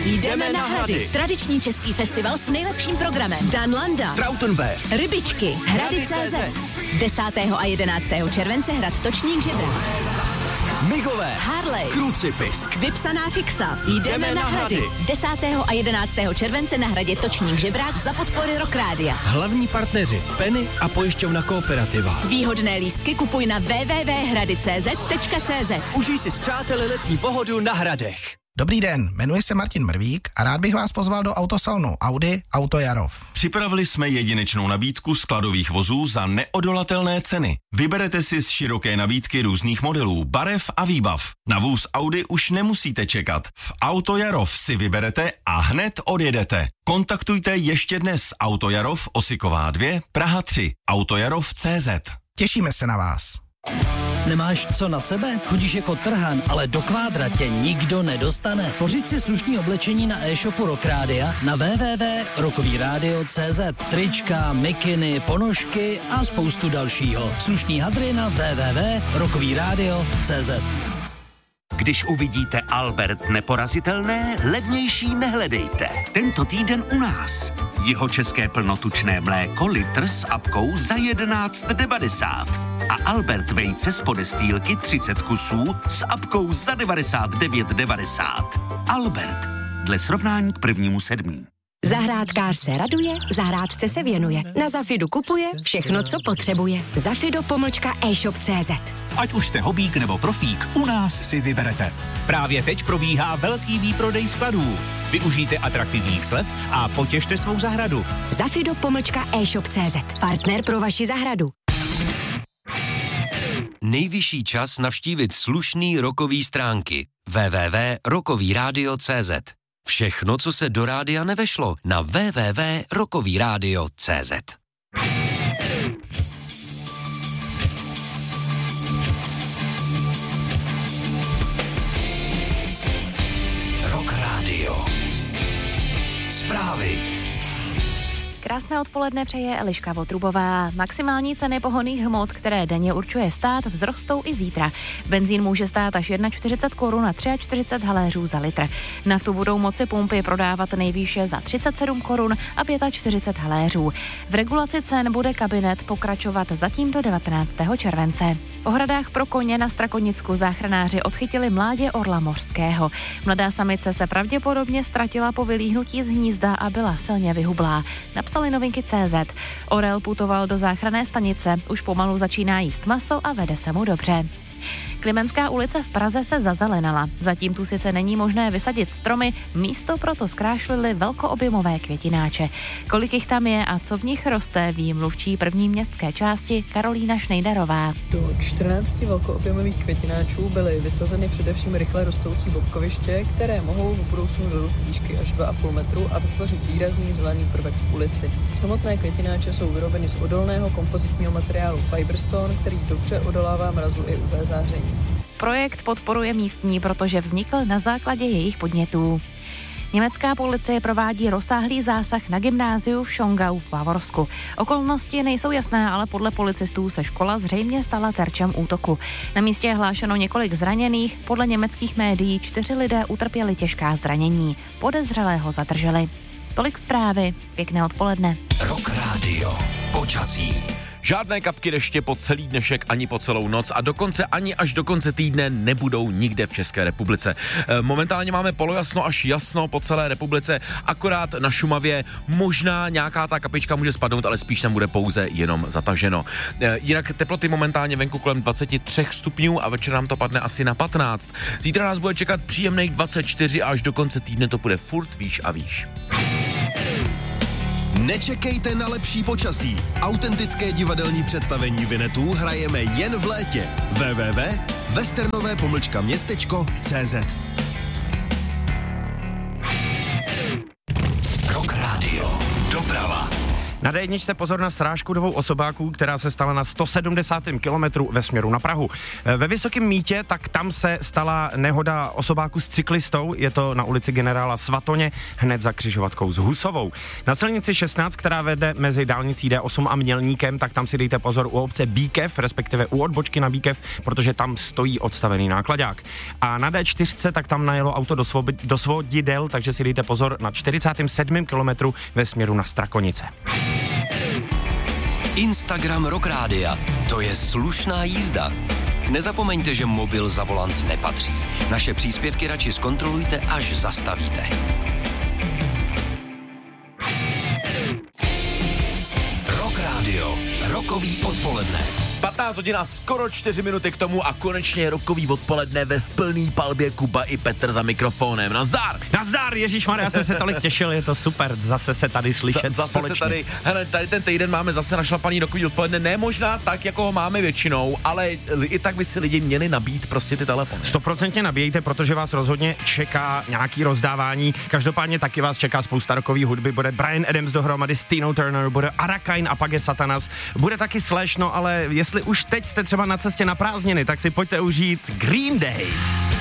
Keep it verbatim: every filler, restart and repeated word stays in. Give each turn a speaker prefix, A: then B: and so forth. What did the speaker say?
A: Jdeme na Hrady. Tradiční český festival s nejlepším programem. Dan Landa,
B: Trautenberg,
A: Rybičky, Hrady tečka cé zet. desátého a jedenáctého července hrad Točník Žebrák.
B: Migové,
A: Harley,
B: Krucipisk,
A: Vypsaná fixa. Jdeme na Hrady. desátého a jedenáctého července na hradě Točník Žebrák za podpory Rock Rádia.
C: Hlavní partneři Penny a pojišťovna Kooperativa.
A: Výhodné lístky kupuj na w w w tečka hrady tečka cé zet tečka cé zet.
B: Užij si s přáteli letní pohodu na Hradech.
D: Dobrý den, jmenuji se Martin Mrvík a rád bych vás pozval do autosalonu Audi Auto Jarov.
E: Připravili jsme jedinečnou nabídku skladových vozů za neodolatelné ceny. Vyberete si z široké nabídky různých modelů, barev a výbav. Na vůz Audi už nemusíte čekat. V Auto Jarov si vyberete a hned odjedete. Kontaktujte ještě dnes Auto Jarov, Osiková dva, Praha tři, autojarov tečka cé zet.
D: Těšíme se na vás.
F: Nemáš co na sebe? Chodíš jako trhan, ale do kvádra tě nikdo nedostane. Pořiď si slušný oblečení na e-shopu Rock Rádia na w w w tečka rockový rádio tečka cé zet. Trička, mikiny, ponožky a spoustu dalšího. Slušný hadry na w w w tečka rockový rádio tečka cé zet.
G: Když uvidíte Albert neporazitelné, levnější nehledejte. Tento týden u nás. Jihočeské plnotučné mléko litr s apkou za jedenáct devadesát. A Albert vejce z podestýlky třicet kusů s apkou za devadesát devět devadesát. Albert. Dle srovnání k prvnímu sedmí.
H: Zahrádkář se raduje, zahrádce se věnuje. Na Zafidu kupuje všechno, co potřebuje. Zafido pomlčka e-shop tečka cé zet.
I: Ať už jste hobík nebo profík, u nás si vyberete. Právě teď probíhá velký výprodej skladů. Využijte atraktivních slev a potěšte svou zahradu.
H: Zafido pomlčka e-shop tečka cé zet. Partner pro vaši zahradu.
J: Nejvyšší čas navštívit slušný rockový stránky. w w w tečka rockový rádio tečka cé zet. Všechno, co se do rádia nevešlo, na w w w tečka rockový rádio tečka cé zet. Rock Rádio. Zprávy.
K: Krásné odpoledne přeje Eliška Votrubová. Maximální ceny pohonných hmot, které denně určuje stát, vzrostou i zítra. Benzín může stát až čtyřicet jedna korun a čtyřicet tři haléřů za litr. Naftu budou moci pumpy prodávat nejvýše za třicet sedm korun a čtyřicet pět haléřů. V regulaci cen bude kabinet pokračovat zatím do devatenáctého července. V ohradách pro koně na Strakonicku záchranáři odchytili mládě orla mořského. Mladá samice se pravděpodobně ztratila po vylíhnutí z hnízda a byla silně vyhublá. Napsali novinky tečka cé zet. Orel putoval do záchranné stanice, už pomalu začíná jíst maso a vede se mu dobře. Klimenská ulice v Praze se zazelenala. Zatím tu sice není možné vysadit stromy, místo proto zkrášlili velkoobjemové květináče. Kolik jich tam je a co v nich roste, ví mluvčí první městské části Karolína Šnejdarová.
L: Do čtrnácti velkoobjemových květináčů byly vysazeny především rychle rostoucí bobkoviště, které mohou v budoucnu dorůst výšky až dva a půl metru a vytvořit výrazný zelený prvek v ulici. Samotné květináče jsou vyrobeny z odolného kompozitního materiálu Fiberstone, který dobře odolává mrazu i U V záření.
K: Projekt podporuje místní, protože vznikl na základě jejich podnětů. Německá policie provádí rozsáhlý zásah na gymnáziu v Schongau v Bavorsku. Okolnosti nejsou jasné, ale podle policistů se škola zřejmě stala terčem útoku. Na místě je hlášeno několik zraněných, podle německých médií čtyři lidé utrpěli těžká zranění. Podezřelého zadrželi. Tolik zprávy, pěkné odpoledne.
J: Rock Radio. Počasí.
M: Žádné kapky deště po celý dnešek ani po celou noc a dokonce ani až do konce týdne nebudou nikde v České republice. Momentálně máme polojasno až jasno po celé republice, akorát na Šumavě možná nějaká ta kapička může spadnout, ale spíš tam bude pouze jenom zataženo. Jinak teploty momentálně venku kolem dvacet tři stupňů a večer nám to padne asi na patnáct. Zítra nás bude čekat příjemných dvacet čtyři a až do konce týdne to bude furt výš a výš.
N: Nečekejte na lepší počasí. Autentické divadelní představení Vinetů hrajeme jen v létě. w w w tečka westernové pomlčka městečko tečka cé zet.
J: Rock Radio. Doprava.
O: Na dé jedničce pozor na srážku dvou osobáků, která se stala na sto sedmdesátém kilometru ve směru na Prahu. Ve Vysokém Mýtě, tak tam se stala nehoda osobáku s cyklistou, je to na ulici Generála Svatoně, hned za křižovatkou s Husovou. Na silnici šestnáct, která vede mezi dálnicí dé osm a Mělníkem, tak tam si dejte pozor u obce Bíkev, respektive u odbočky na Bíkev, protože tam stojí odstavený nákladák. A na dé čtyři, tak tam najelo auto do, svob- do Svodidel, takže si dejte pozor na čtyřicátém sedmém kilometru ve směru na Strakonice.
J: Instagram Rock Rádia. To je slušná jízda. Nezapomeňte, že mobil za volant nepatří. Naše příspěvky radši zkontrolujte, až zastavíte. Rock Rádio. Rokový odpoledne.
M: patnáct hodin a skoro čtyři minuty k tomu a konečně rokový odpoledne ve plný palbě. Kuba i Petr za mikrofonem. Nazdar!
O: Nazdar, ježišmarja, já jsem se tolik těšil, je to super, zase se tady slyšet
M: Z- zase
O: společně.
M: se tady, hele, tady ten týden máme zase našlapaný rokový odpoledne, ne možná tak, jako ho máme většinou, ale i tak by si lidi měli nabít prostě ty telefony.
O: Stoprocentně nabíjejte, protože vás rozhodně čeká nějaký rozdávání. Každopádně taky vás čeká spousta rokový hudby. Bude Bryan Adams dohromady s Tinou Turner, bude Arakain a pak je Satanas. Bude taky Slash, no ale jestli už teď jste třeba na cestě na prázdniny, tak si pojďte užít Green Day.